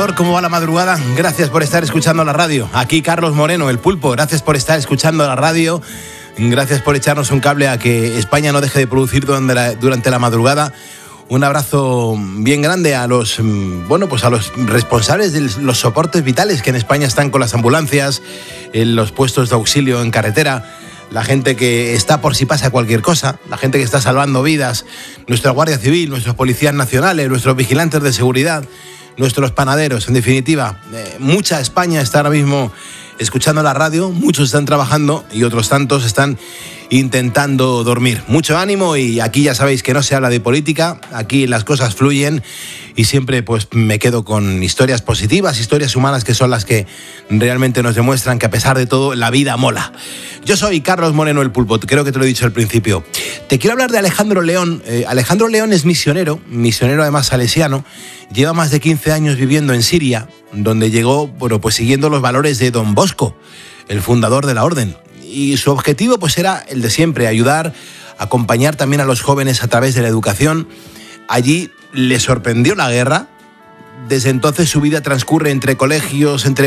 Ecuador, ¿cómo va la madrugada? Gracias por estar escuchando la radio. Aquí Carlos Moreno, el Pulpo. Gracias por estar escuchando la radio. Gracias por echarnos un cable a que España no deje de producir durante la madrugada. Un abrazo bien grande a los responsables de los soportes vitales que en España están con las ambulancias, en los puestos de auxilio en carretera, la gente que está por si pasa cualquier cosa, la gente que está salvando vidas, nuestra Guardia Civil, nuestros policías nacionales, nuestros vigilantes de seguridad, nuestros panaderos. En definitiva, mucha España está ahora mismo escuchando la radio, muchos están trabajando y otros tantos están intentando dormir. Mucho ánimo, y aquí ya sabéis que no se habla de política, aquí las cosas fluyen y siempre pues me quedo con historias positivas, historias humanas, que son las que realmente nos demuestran que a pesar de todo la vida mola. Yo soy Carlos Moreno, el Pulpo, creo que te lo he dicho al principio. Te quiero hablar de Alejandro León. Alejandro León es misionero además salesiano, lleva más de 15 años viviendo en Siria, donde llegó pues siguiendo los valores de Don Bosco, el fundador de la orden. Y su objetivo pues era el de siempre, ayudar, acompañar también a los jóvenes a través de la educación. Allí le sorprendió la guerra. Desde entonces su vida transcurre entre colegios, entre